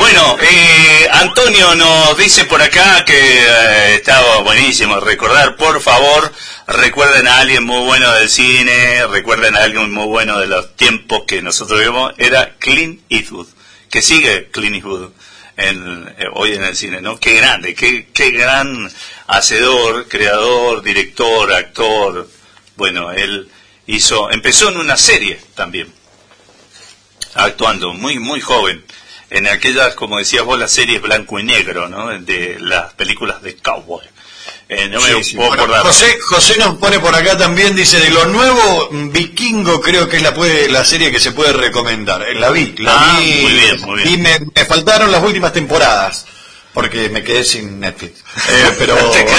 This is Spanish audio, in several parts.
Bueno, Antonio nos dice por acá que estaba buenísimo recordar, por favor, recuerden a alguien muy bueno del cine, recuerden a alguien muy bueno de los tiempos que nosotros vimos, era Clint Eastwood, que sigue Clint Eastwood hoy en el cine, ¿no? Qué grande, qué gran hacedor, creador, director, actor. Bueno, él empezó en una serie también, actuando muy, muy joven. En aquellas, como decías vos, las series blanco y negro, ¿no? De las películas de cowboy. No me puedo acordar. José nos pone por acá también, dice, de lo nuevo, Vikingo creo que es la serie que se puede recomendar. La vi. Muy bien, muy bien. Y me faltaron las últimas temporadas, porque me quedé sin Netflix. Pero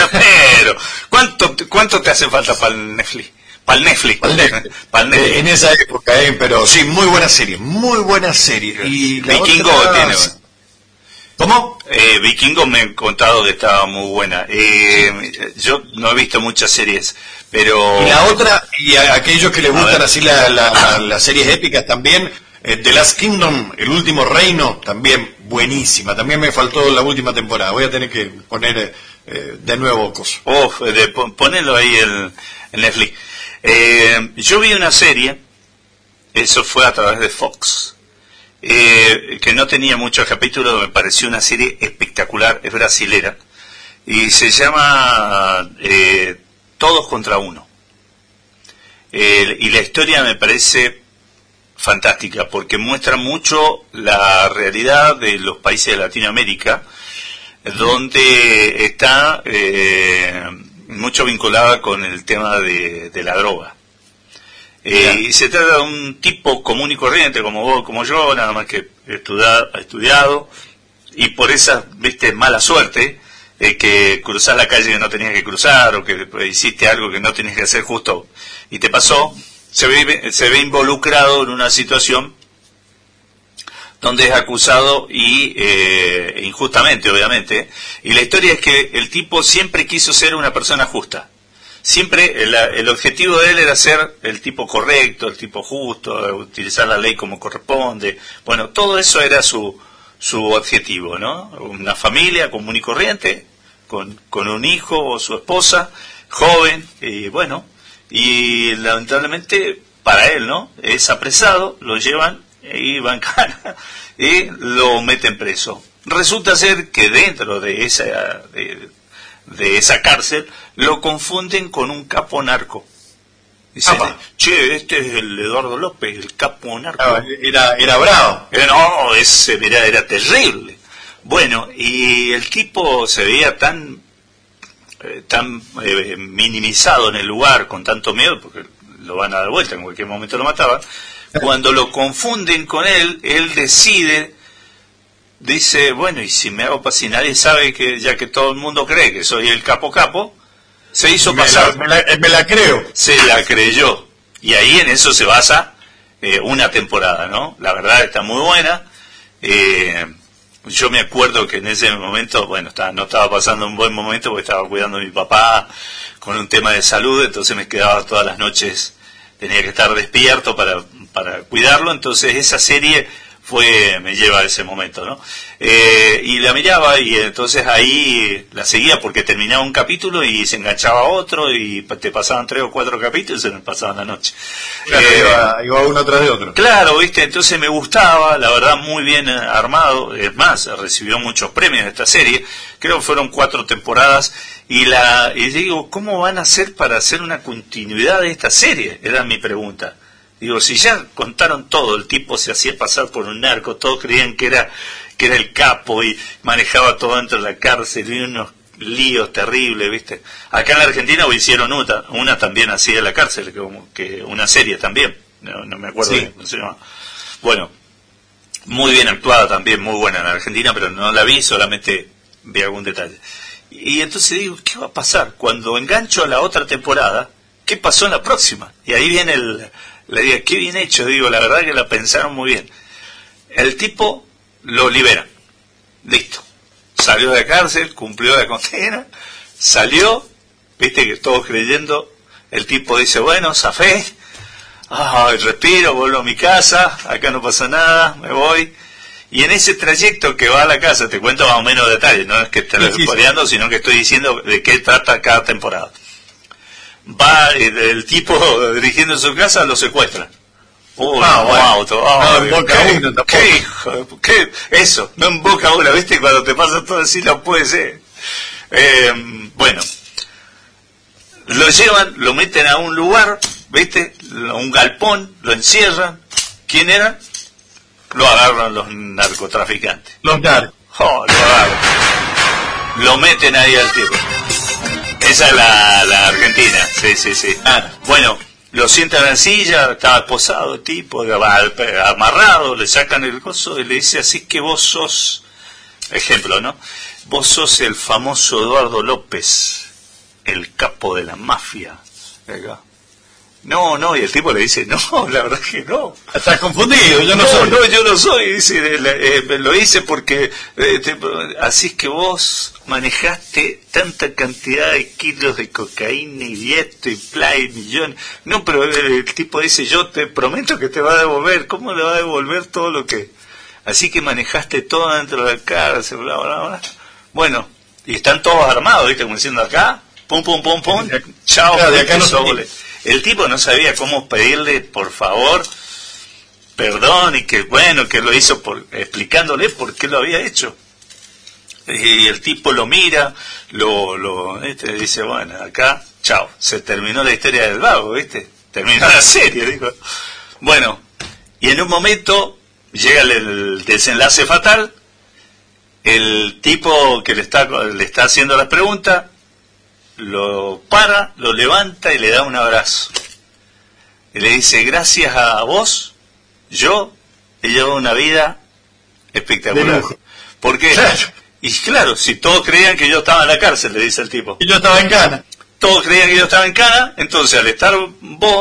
¿Cuánto te hace falta para el Netflix? Para el Netflix. En esa época, pero sí, muy buena serie. Y Vikingo tiene... ¿Cómo? Vikingo me han contado que estaba muy buena. Yo no he visto muchas series, pero... Y la otra, y a aquellos que les gustan así las series épicas también, The Last Kingdom, El Último Reino, también buenísima. También me faltó la última temporada. Voy a tener que poner de nuevo cosas. Ponelo ahí en Netflix. Yo vi una serie, eso fue a través de Fox, que no tenía muchos capítulos, me pareció una serie espectacular, es brasilera, y se llama Todos contra Uno. Y la historia me parece fantástica, porque muestra mucho la realidad de los países de Latinoamérica, donde está mucho vinculada con el tema de la droga. Y se trata de un tipo común y corriente, como vos, como yo, nada más que estudiado, y por esa, mala suerte, que cruzás la calle que no tenías que cruzar, o que hiciste algo que no tenías que hacer justo, y te pasó, se ve involucrado en una situación donde es acusado injustamente, obviamente, y la historia es que el tipo siempre quiso ser una persona justa. Siempre el objetivo de él era ser el tipo correcto, el tipo justo, utilizar la ley como corresponde. Bueno, todo eso era su objetivo, ¿no? Una familia común y corriente, con un hijo o su esposa, joven, y lamentablemente para él, ¿no? Es apresado, lo llevan y van cara y lo meten preso. Resulta ser que dentro de esa cárcel lo confunden con un capo narco. Dicen, este es el Eduardo López, el capo narco. Era bravo. No, era terrible. Bueno, y el tipo se veía tan minimizado en el lugar, con tanto miedo, porque lo van a dar vuelta, en cualquier momento lo mataban. Cuando lo confunden con él dice, bueno, y si me hago pasar, si nadie sabe que, ya que todo el mundo cree que soy el capo, se hizo pasar. Me la creo. Se la creyó. Y ahí en eso se basa una temporada, ¿no? La verdad está muy buena. Yo me acuerdo que en ese momento, no estaba pasando un buen momento porque estaba cuidando a mi papá con un tema de salud, entonces me quedaba todas las noches, tenía que estar despierto para cuidarlo, entonces esa serie me lleva a ese momento, ¿no? Y la miraba y entonces ahí la seguía porque terminaba un capítulo y se enganchaba otro y te pasaban 3 o 4 capítulos y se me pasaban la noche. Claro, iba uno tras de otro. Claro, entonces me gustaba, la verdad muy bien armado, es más, recibió muchos premios esta serie, creo que fueron 4 temporadas y digo, ¿cómo van a hacer para hacer una continuidad de esta serie? Era mi pregunta. Digo, si ya contaron todo, el tipo se hacía pasar por un narco, todos creían que era el capo y manejaba todo dentro de la cárcel y unos líos terribles, ¿viste? Acá en la Argentina hicieron una también así de la cárcel, que una serie también, no me acuerdo bien cómo se llama. Bueno, muy bien actuada también, muy buena en la Argentina, pero no la vi, solamente vi algún detalle. Y entonces digo, ¿qué va a pasar? Cuando engancho a la otra temporada, ¿qué pasó en la próxima? Y ahí viene le digo, qué bien hecho, digo, la verdad que la pensaron muy bien. El tipo lo liberan, listo, salió de la cárcel, cumplió la condena, salió, viste que todos creyendo, el tipo dice, bueno, zafé, respiro, vuelvo a mi casa, acá no pasa nada, me voy, Y en ese trayecto que va a la casa, te cuento más o menos detalles, no es que te lo estoy spoileando, sino que estoy diciendo de qué trata cada temporada. Va el tipo dirigiendo su casa, lo secuestra. Un auto. No emboca uno tampoco. ¿Qué hijo? ¿Qué? Eso, no emboca uno, ¿viste? Cuando te pasa todo así, no puede ser. Bueno, lo llevan, lo meten a un lugar, ¿viste? A un galpón, lo encierran. ¿Quién era? Lo agarran los narcotraficantes. Los narcos. Lo agarran. Lo meten ahí al tipo. Esa es la Argentina, sí. Bueno, lo sientan en la silla, estaba esposado el tipo, amarrado, le sacan el coso y le dice, así que vos sos, ejemplo, ¿no? Vos sos el famoso Eduardo López, el capo de la mafia. No, y el tipo le dice, no, la verdad que no. Estás confundido, yo no soy. No, yo no soy, dice, lo hice porque, así es que vos manejaste tanta cantidad de kilos de cocaína y esto y play, millones. No, pero el tipo dice, yo te prometo que te va a devolver. ¿Cómo le va a devolver todo lo que...? Así que manejaste todo dentro de la cárcel, bla, bla, bla. Bueno, y están todos armados, ¿viste? Como diciendo acá, pum, chao, claro, de acá no el tipo no sabía cómo pedirle, por favor, perdón, y que bueno, que lo hizo explicándole por qué lo había hecho. Y el tipo lo mira, dice, bueno, acá, chao, se terminó la historia del vago, ¿viste? Terminó la serie, dijo. Bueno, y en un momento llega el desenlace fatal, el tipo que le está haciendo las preguntas, lo para, lo levanta y le da un abrazo. Y le dice, gracias a vos, yo he llevado una vida espectacular. Porque, y claro, si todos creían que yo estaba en la cárcel, le dice el tipo. Y yo estaba en Cana. Todos creían que yo estaba en Cana, entonces al estar vos